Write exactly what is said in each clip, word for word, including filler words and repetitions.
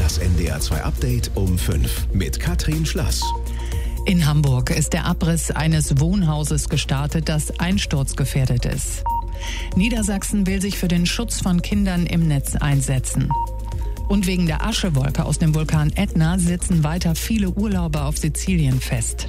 Das N D R zwei Update um fünf mit Katrin Schlass. In Hamburg ist der Abriss eines Wohnhauses gestartet, das einsturzgefährdet ist. Niedersachsen will sich für den Schutz von Kindern im Netz einsetzen. Und wegen der Aschewolke aus dem Vulkan Ätna sitzen weiter viele Urlauber auf Sizilien fest.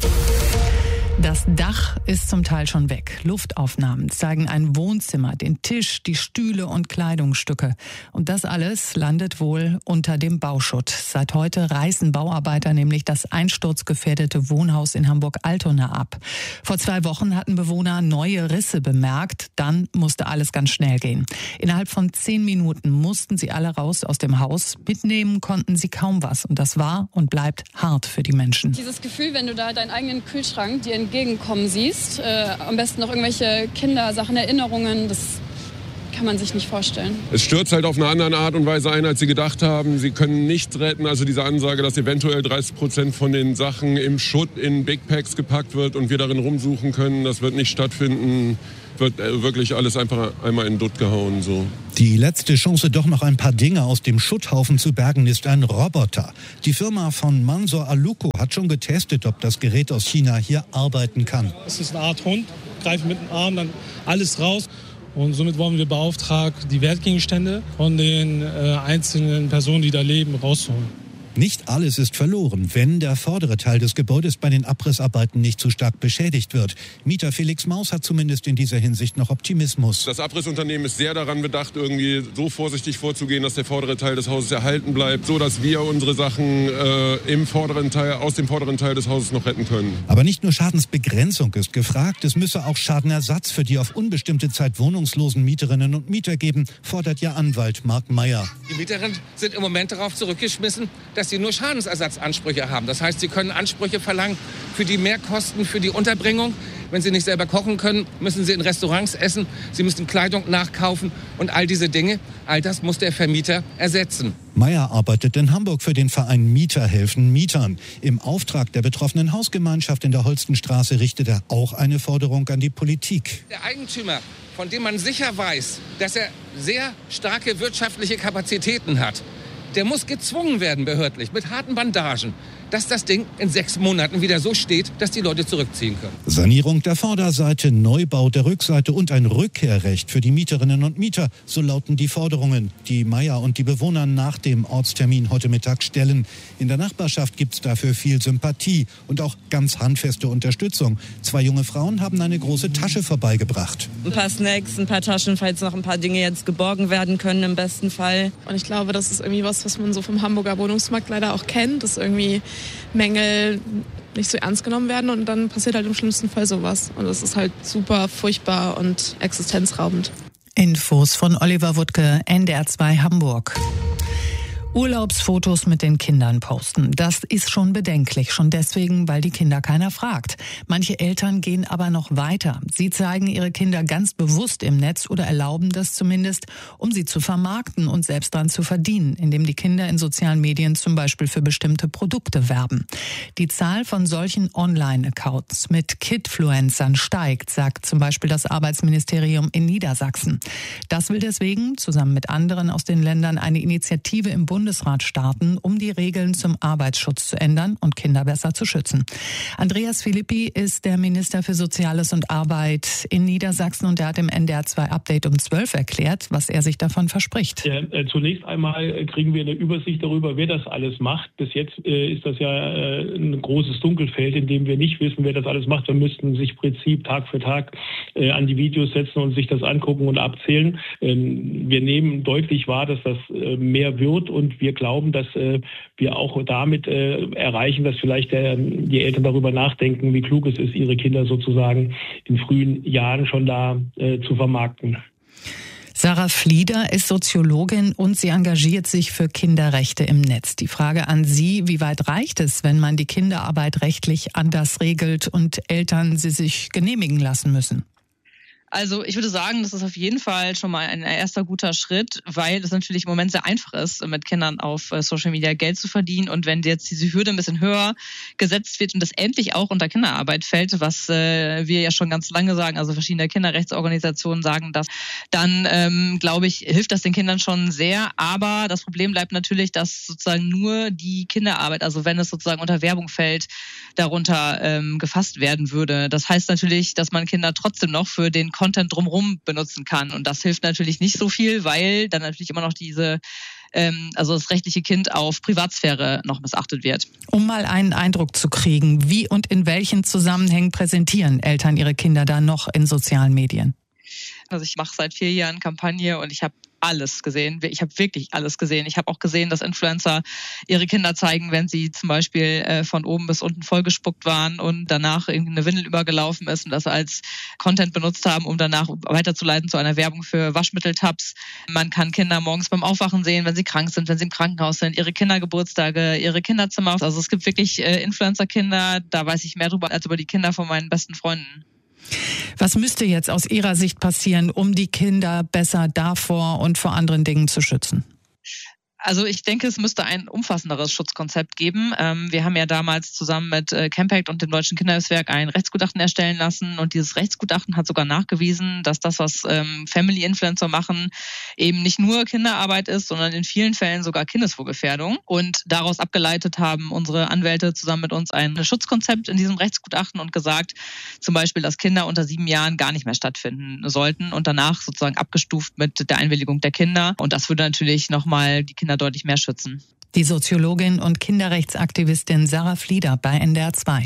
Das Dach ist zum Teil schon weg. Luftaufnahmen zeigen ein Wohnzimmer, den Tisch, die Stühle und Kleidungsstücke. Und das alles landet wohl unter dem Bauschutt. Seit heute reißen Bauarbeiter nämlich das einsturzgefährdete Wohnhaus in Hamburg-Altona ab. Vor zwei Wochen hatten Bewohner neue Risse bemerkt. Dann musste alles ganz schnell gehen. Innerhalb von zehn Minuten mussten sie alle raus aus dem Haus. Mitnehmen konnten sie kaum was. Und das war und bleibt hart für die Menschen. Dieses Gefühl, wenn du da deinen eigenen Kühlschrank dir entgegenkommen siehst, äh, am besten noch irgendwelche Kindersachen, Erinnerungen, das kann man sich nicht vorstellen. Es stürzt halt auf eine andere Art und Weise ein, als sie gedacht haben. Sie können nichts retten. Also diese Ansage, dass eventuell dreißig Prozent von den Sachen im Schutt in Big Packs gepackt wird und wir darin rumsuchen können, das wird nicht stattfinden. Wird wirklich alles einfach einmal in den Dutt gehauen. So. Die letzte Chance, doch noch ein paar Dinge aus dem Schutthaufen zu bergen, ist ein Roboter. Die Firma von Mansour Aluko hat schon getestet, ob das Gerät aus China hier arbeiten kann. Es ist eine Art Hund, greift mit dem Arm dann alles raus. Und somit wollen wir beauftragen, die Wertgegenstände von den äh, einzelnen Personen, die da leben, rauszuholen. Nicht alles ist verloren, wenn der vordere Teil des Gebäudes bei den Abrissarbeiten nicht zu stark beschädigt wird. Mieter Felix Maus hat zumindest in dieser Hinsicht noch Optimismus. Das Abrissunternehmen ist sehr daran bedacht, irgendwie so vorsichtig vorzugehen, dass der vordere Teil des Hauses erhalten bleibt, so dass wir unsere Sachen äh, im vorderen Teil, aus dem vorderen Teil des Hauses noch retten können. Aber nicht nur Schadensbegrenzung ist gefragt, es müsse auch Schadenersatz für die auf unbestimmte Zeit wohnungslosen Mieterinnen und Mieter geben, fordert ihr Anwalt Marc Meyer. Die Mieterinnen sind im Moment darauf zurückgeschmissen, dass sie nur Schadensersatzansprüche haben. Das heißt, sie können Ansprüche verlangen für die Mehrkosten, für die Unterbringung. Wenn sie nicht selber kochen können, müssen sie in Restaurants essen, sie müssen Kleidung nachkaufen und all diese Dinge, all das muss der Vermieter ersetzen. Meyer arbeitet in Hamburg für den Verein Mieter helfen Mietern. Im Auftrag der betroffenen Hausgemeinschaft in der Holstenstraße richtet er auch eine Forderung an die Politik. Der Eigentümer, von dem man sicher weiß, dass er sehr starke wirtschaftliche Kapazitäten hat, der muss gezwungen werden, behördlich, mit harten Bandagen, dass das Ding in sechs Monaten wieder so steht, dass die Leute zurückziehen können. Sanierung der Vorderseite, Neubau der Rückseite und ein Rückkehrrecht für die Mieterinnen und Mieter. So lauten die Forderungen, die Meyer und die Bewohner nach dem Ortstermin heute Mittag stellen. In der Nachbarschaft gibt es dafür viel Sympathie und auch ganz handfeste Unterstützung. Zwei junge Frauen haben eine große Tasche vorbeigebracht. Ein paar Snacks, ein paar Taschen, falls noch ein paar Dinge jetzt geborgen werden können im besten Fall. Und ich glaube, das ist irgendwie was, was man so vom Hamburger Wohnungsmarkt leider auch kennt, dass irgendwie Mängel nicht so ernst genommen werden und dann passiert halt im schlimmsten Fall sowas. Und das ist halt super furchtbar und existenzraubend. Infos von Oliver Wuttke, N D R zwei Hamburg. Urlaubsfotos mit den Kindern posten. Das ist schon bedenklich, schon deswegen, weil die Kinder keiner fragt. Manche Eltern gehen aber noch weiter. Sie zeigen ihre Kinder ganz bewusst im Netz oder erlauben das zumindest, um sie zu vermarkten und selbst dran zu verdienen, indem die Kinder in sozialen Medien zum Beispiel für bestimmte Produkte werben. Die Zahl von solchen Online-Accounts mit Kidfluencern steigt, sagt zum Beispiel das Arbeitsministerium in Niedersachsen. Das will deswegen zusammen mit anderen aus den Ländern eine Initiative im Bund Bundesrat starten, um die Regeln zum Arbeitsschutz zu ändern und Kinder besser zu schützen. Andreas Philippi ist der Minister für Soziales und Arbeit in Niedersachsen und er hat im N D R zwei Update um zwölf erklärt, was er sich davon verspricht. Ja, äh, zunächst einmal kriegen wir eine Übersicht darüber, wer das alles macht. Bis jetzt äh, ist das ja äh, ein großes Dunkelfeld, in dem wir nicht wissen, wer das alles macht. Wir müssten sich im Prinzip Tag für Tag äh, an die Videos setzen und sich das angucken und abzählen. Ähm, wir nehmen deutlich wahr, dass das äh, mehr wird und wir glauben, dass äh, wir auch damit äh, erreichen, dass vielleicht äh, die Eltern darüber nachdenken, wie klug es ist, ihre Kinder sozusagen in frühen Jahren schon da äh, zu vermarkten. Sarah Flieder ist Soziologin und sie engagiert sich für Kinderrechte im Netz. Die Frage an Sie, wie weit reicht es, wenn man die Kinderarbeit rechtlich anders regelt und Eltern sie sich genehmigen lassen müssen? Also ich würde sagen, das ist auf jeden Fall schon mal ein erster guter Schritt, weil es natürlich im Moment sehr einfach ist, mit Kindern auf Social Media Geld zu verdienen. Und wenn jetzt diese Hürde ein bisschen höher gesetzt wird und das endlich auch unter Kinderarbeit fällt, was äh, wir ja schon ganz lange sagen, also verschiedene Kinderrechtsorganisationen sagen das, dann ähm, glaube ich, hilft das den Kindern schon sehr. Aber das Problem bleibt natürlich, dass sozusagen nur die Kinderarbeit, also wenn es sozusagen unter Werbung fällt, darunter ähm, gefasst werden würde. Das heißt natürlich, dass man Kinder trotzdem noch für den Content drumherum benutzen kann. Und das hilft natürlich nicht so viel, weil dann natürlich immer noch diese, ähm, also das rechtliche Kind auf Privatsphäre noch missachtet wird. Um mal einen Eindruck zu kriegen, wie und in welchen Zusammenhängen präsentieren Eltern ihre Kinder da noch in sozialen Medien? Also ich mache seit vier Jahren Kampagne und ich habe alles gesehen. Ich habe wirklich alles gesehen. Ich habe auch gesehen, dass Influencer ihre Kinder zeigen, wenn sie zum Beispiel äh, von oben bis unten vollgespuckt waren und danach irgendwie eine Windel übergelaufen ist und das als Content benutzt haben, um danach weiterzuleiten zu einer Werbung für Waschmitteltabs. Man kann Kinder morgens beim Aufwachen sehen, wenn sie krank sind, wenn sie im Krankenhaus sind, ihre Kindergeburtstage, ihre Kinderzimmer. Also es gibt wirklich äh, Influencer-Kinder, da weiß ich mehr drüber als über die Kinder von meinen besten Freunden. Was müsste jetzt aus Ihrer Sicht passieren, um die Kinder besser davor und vor anderen Dingen zu schützen? Also ich denke, es müsste ein umfassenderes Schutzkonzept geben. Wir haben ja damals zusammen mit Campact und dem Deutschen Kinderhilfswerk ein Rechtsgutachten erstellen lassen und dieses Rechtsgutachten hat sogar nachgewiesen, dass das, was Family Influencer machen, eben nicht nur Kinderarbeit ist, sondern in vielen Fällen sogar Kindeswohlgefährdung. Und daraus abgeleitet haben unsere Anwälte zusammen mit uns ein Schutzkonzept in diesem Rechtsgutachten und gesagt, zum Beispiel, dass Kinder unter sieben Jahren gar nicht mehr stattfinden sollten und danach sozusagen abgestuft mit der Einwilligung der Kinder. Und das würde natürlich nochmal die Kinder deutlich mehr schützen. Die Soziologin und Kinderrechtsaktivistin Sarah Flieder bei N D R zwei.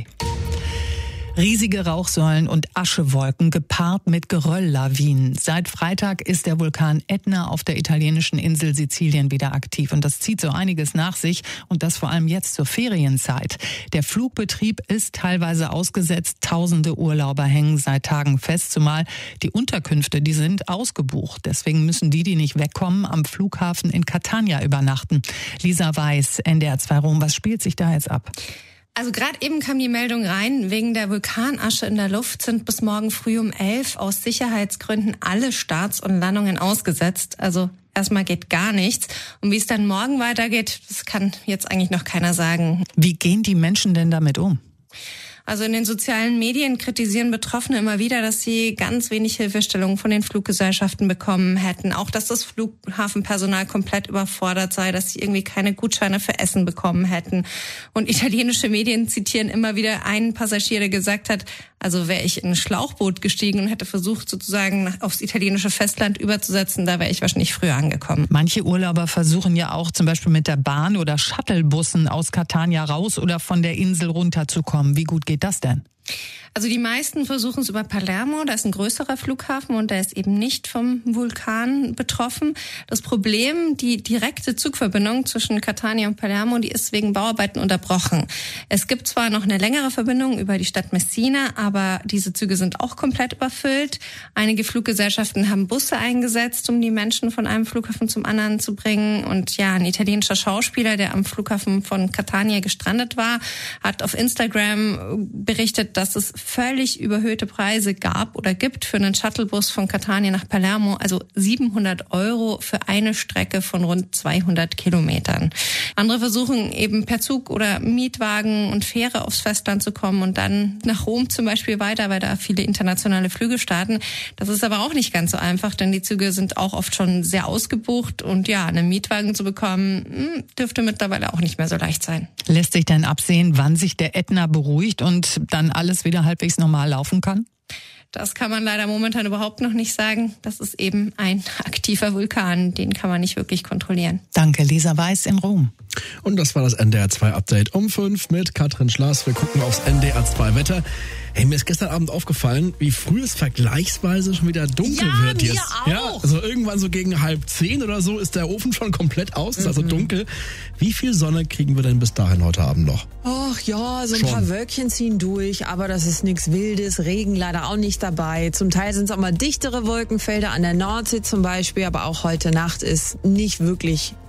Riesige Rauchsäulen und Aschewolken gepaart mit Gerölllawinen. Seit Freitag ist der Vulkan Ätna auf der italienischen Insel Sizilien wieder aktiv. Und das zieht so einiges nach sich und das vor allem jetzt zur Ferienzeit. Der Flugbetrieb ist teilweise ausgesetzt. Tausende Urlauber hängen seit Tagen fest, zumal die Unterkünfte, die sind ausgebucht. Deswegen müssen die, die nicht wegkommen, am Flughafen in Catania übernachten. Lisa Weiß, N D R zwei Rom, was spielt sich da jetzt ab? Also gerade eben kam die Meldung rein, wegen der Vulkanasche in der Luft sind bis morgen früh um elf aus Sicherheitsgründen alle Starts und Landungen ausgesetzt. Also erstmal geht gar nichts. Und wie es dann morgen weitergeht, das kann jetzt eigentlich noch keiner sagen. Wie gehen die Menschen denn damit um? Also in den sozialen Medien kritisieren Betroffene immer wieder, dass sie ganz wenig Hilfestellung von den Fluggesellschaften bekommen hätten. Auch, dass das Flughafenpersonal komplett überfordert sei, dass sie irgendwie keine Gutscheine für Essen bekommen hätten. Und italienische Medien zitieren immer wieder einen Passagier, der gesagt hat, also wäre ich in ein Schlauchboot gestiegen und hätte versucht, sozusagen aufs italienische Festland überzusetzen, da wäre ich wahrscheinlich früher angekommen. Manche Urlauber versuchen ja auch zum Beispiel mit der Bahn oder Shuttlebussen aus Catania raus oder von der Insel runterzukommen. Wie gut geht das denn? Also die meisten versuchen es über Palermo, da ist ein größerer Flughafen und der ist eben nicht vom Vulkan betroffen. Das Problem, die direkte Zugverbindung zwischen Catania und Palermo, die ist wegen Bauarbeiten unterbrochen. Es gibt zwar noch eine längere Verbindung über die Stadt Messina, aber diese Züge sind auch komplett überfüllt. Einige Fluggesellschaften haben Busse eingesetzt, um die Menschen von einem Flughafen zum anderen zu bringen. Und ja, ein italienischer Schauspieler, der am Flughafen von Catania gestrandet war, hat auf Instagram berichtet, dass es völlig überhöhte Preise gab oder gibt für einen Shuttlebus von Catania nach Palermo, also siebenhundert Euro für eine Strecke von rund zweihundert Kilometern. Andere versuchen eben per Zug oder Mietwagen und Fähre aufs Festland zu kommen und dann nach Rom zum Beispiel weiter, weil da viele internationale Flüge starten. Das ist aber auch nicht ganz so einfach, denn die Züge sind auch oft schon sehr ausgebucht und ja, einen Mietwagen zu bekommen, dürfte mittlerweile auch nicht mehr so leicht sein. Lässt sich denn absehen, wann sich der Ätna beruhigt und dann alles wieder halbwegs normal laufen kann? Das kann man leider momentan überhaupt noch nicht sagen. Das ist eben ein aktiver Vulkan, den kann man nicht wirklich kontrollieren. Danke, Lisa Weiß in Rom. Und das war das N D R zwei Update um fünf mit Katrin Schlaß. Wir gucken aufs N D R zwei Wetter. Hey, mir ist gestern Abend aufgefallen, wie früh es vergleichsweise schon wieder dunkel ja, wird jetzt. Mir auch. Ja, also irgendwann so gegen halb zehn oder so ist der Ofen schon komplett aus, ist mhm. also dunkel. Wie viel Sonne kriegen wir denn bis dahin heute Abend noch? Ach ja, so ein schon. paar Wölkchen ziehen durch, aber das ist nichts Wildes. Regen leider auch nicht dabei. Zum Teil sind es auch mal dichtere Wolkenfelder an der Nordsee zum Beispiel, aber auch heute Nacht ist nicht wirklich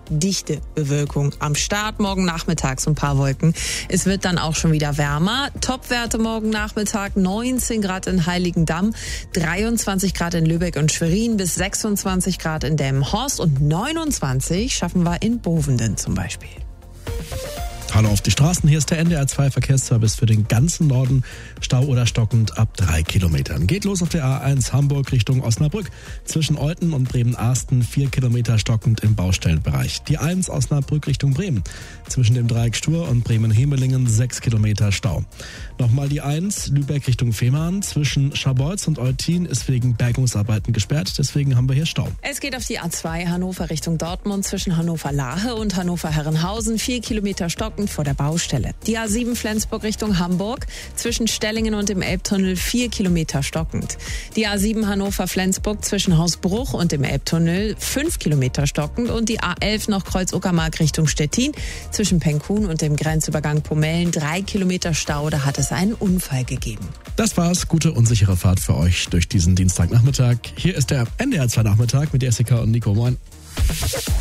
dichte Bewölkung am Start. Morgen Nachmittag so ein paar Wolken. Es wird dann auch schon wieder wärmer. Topwerte morgen Nachmittag neunzehn Grad in Heiligendamm, dreiundzwanzig Grad in Lübeck und Schwerin, bis sechsundzwanzig Grad in Delmenhorst und neunundzwanzig schaffen wir in Bovenden zum Beispiel. Hallo auf die Straßen, hier ist der N D R zwei Verkehrsservice für den ganzen Norden. Stau oder stockend ab drei Kilometern. Geht los auf der A eins Hamburg Richtung Osnabrück. Zwischen Olten und Bremen-Arsten vier Kilometer stockend im Baustellenbereich. Die eins Osnabrück Richtung Bremen. Zwischen dem Dreieck Stur und Bremen-Hemelingen sechs Kilometer Stau. Nochmal die eins Lübeck Richtung Fehmarn. Zwischen Scharbeutz und Eutin ist wegen Bergungsarbeiten gesperrt. Deswegen haben wir hier Stau. Es geht auf die A zwei Hannover Richtung Dortmund. Zwischen Hannover-Lahe und Hannover-Herrenhausen vier Kilometer stockend vor der Baustelle. Die A sieben Flensburg Richtung Hamburg, zwischen Stellingen und dem Elbtunnel vier Kilometer stockend. Die A sieben Hannover-Flensburg zwischen Hausbruch und dem Elbtunnel fünf Kilometer stockend und die A elf noch Kreuz-Uckermark Richtung Stettin zwischen Penkhuhn und dem Grenzübergang Pomellen drei Kilometer Stau, da hat es einen Unfall gegeben. Das war's, gute und sichere Fahrt für euch durch diesen Dienstagnachmittag. Hier ist der N D R zwei Nachmittag mit Jessica und Nico. Moin.